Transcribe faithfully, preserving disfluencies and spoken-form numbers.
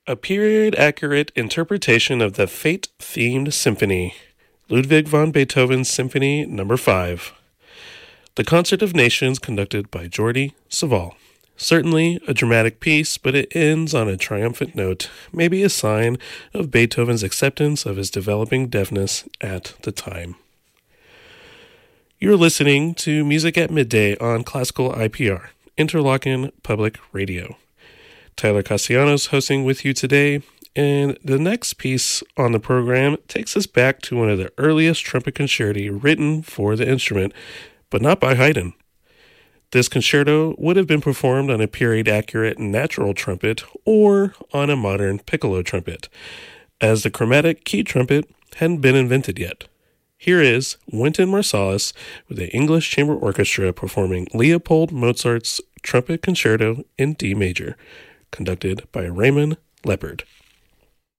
A period-accurate interpretation of the Fate-themed symphony, Ludwig van Beethoven's Symphony Number five. The Concert of Nations conducted by Jordi Savall. Certainly a dramatic piece, but it ends on a triumphant note, maybe a sign of Beethoven's acceptance of his developing deafness at the time. You're listening to Music at Midday on Classical I P R, Interlochen Public Radio. Tyler Castellanos hosting with you today, and the next piece on the program takes us back to one of the earliest trumpet concerti written for the instrument, but not by Haydn. This concerto would have been performed on a period-accurate natural trumpet or on a modern piccolo trumpet, as the chromatic key trumpet hadn't been invented yet. Here is Wynton Marsalis with the English Chamber Orchestra performing Leopold Mozart's Trumpet Concerto in D major, conducted by Raymond Leppard.